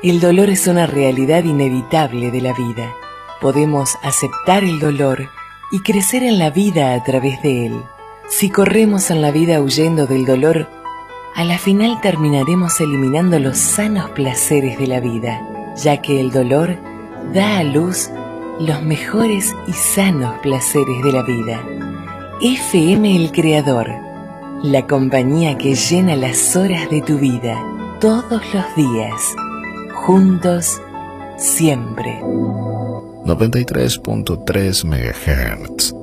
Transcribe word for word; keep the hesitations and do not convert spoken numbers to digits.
El dolor es una realidad inevitable de la vida. Podemos aceptar el dolor y crecer en la vida a través de él. Si corremos en la vida huyendo del dolor, a la final terminaremos eliminando los sanos placeres de la vida, ya que el dolor da a luz los mejores y sanos placeres de la vida. F M El Creador, la compañía que llena las horas de tu vida, todos los días, juntos, siempre. noventa y tres punto tres megahertz.